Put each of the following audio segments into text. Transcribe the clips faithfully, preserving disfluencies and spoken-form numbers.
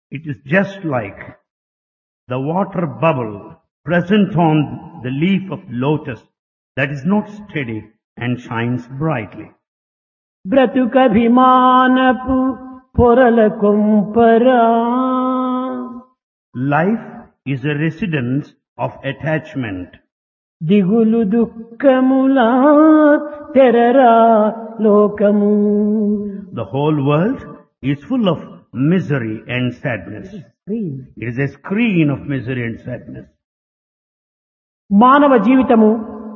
It is just like the water bubble present on the leaf of lotus that is not steady and shines brightly. బ్రతుకభిమానపు పొరల కొంపరా. Life is a residence of attachment. దిగులు దుఃఖములా తెరరా లోకము. The whole world is full of misery and sadness. It is a screen of misery and sadness. మానవ జీవితము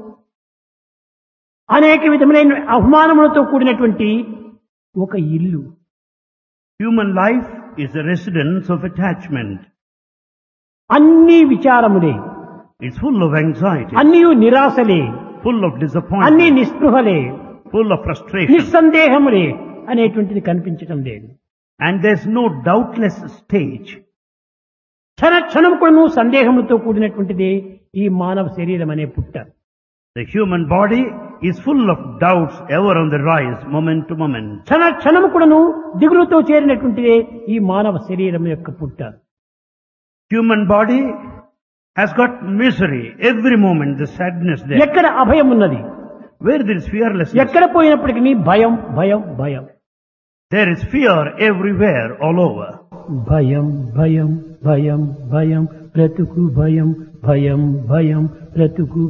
అనేక విధములైన అవమానములతో కూడినటువంటి ఒక ఇల్లు. Human life is a residence of attachment. అన్ని విచారములే, It's full of anxiety, అన్ని నిరాశలే, full of అన్ని disappointment, నిస్పృహలే, full of frustration. నిస్సందేహములే అనేటువంటిది కనిపించటం లేదు. And there's no doubtless stage. క్షణ క్షణం కూడా నువ్వు సందేహములతో కూడినటువంటిది ఈ మానవ శరీరం అనే పుట్ట. The human body is full of doubts ever on the rise, moment to moment. క్షణ క్షణము కూడాను దిగులుతో చేరినటువంటిదే ఈ మానవ శరీరం యొక్క పుట్ట. Human body has got misery every moment, the sadness there. ఎక్కడ అభయం ఉన్నది, Where there is fearlessness, ఎక్కడ పోయినప్పటికీ భయం భయం భయం. there is fear everywhere, all over. భయం భయం భయం భయం బ్రతుకు భయం భయం భయం బ్రతుకు